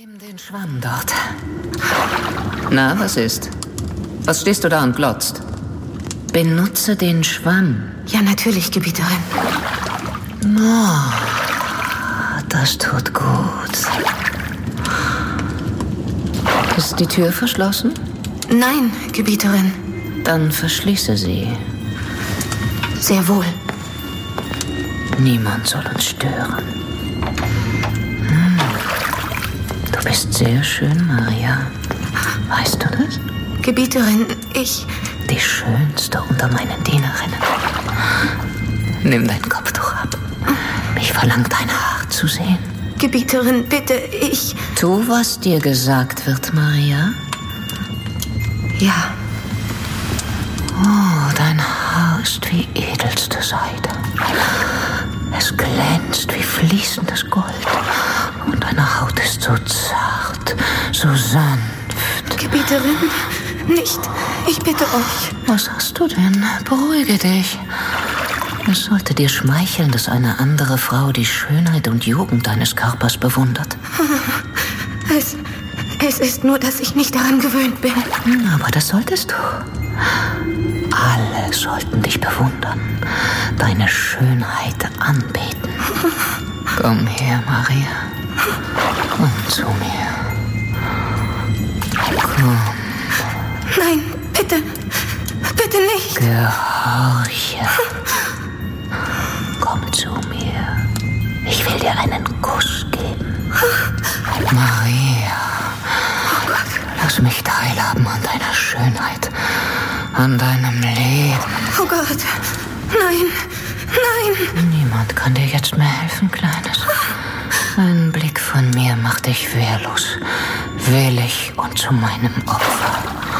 Nimm den Schwamm dort. Na, was ist? Was stehst du da und glotzt? Benutze den Schwamm. Ja, natürlich, Gebieterin. Oh, das tut gut. Ist die Tür verschlossen? Nein, Gebieterin. Dann verschließe sie. Sehr wohl. Niemand soll uns stören. Du bist sehr schön, Maria. Weißt du das? Gebieterin, ich... Die schönste unter meinen Dienerinnen. Nimm dein Kopftuch ab. Mich verlangt dein Haar zu sehen. Gebieterin, bitte, ich... Tu, was dir gesagt wird, Maria. Ja. Oh, dein Haar ist wie edelste Seide. Es glänzt wie fließendes Gold. Und deine Haut ist so zart, so sanft. Gebieterin, nicht. Ich bitte euch. Was hast du denn? Beruhige dich. Es sollte dir schmeicheln, dass eine andere Frau die Schönheit und Jugend deines Körpers bewundert. Es ist nur, dass ich nicht daran gewöhnt bin. Aber das solltest du. Alle sollten dich bewundern, deine Schönheit anbeten. Komm her, Maria. Komm zu mir. Komm. Nein, bitte. Bitte nicht. Gehorche. Komm zu mir. Ich will dir einen Kuss geben. Maria. Oh Gott. Lass mich teilhaben an deiner Schönheit. An deinem Leben. Oh Gott. Nein. Nein. Niemand kann dir jetzt mehr helfen, Kleines. Ein Blick von mir macht dich wehrlos, willig und zu meinem Opfer.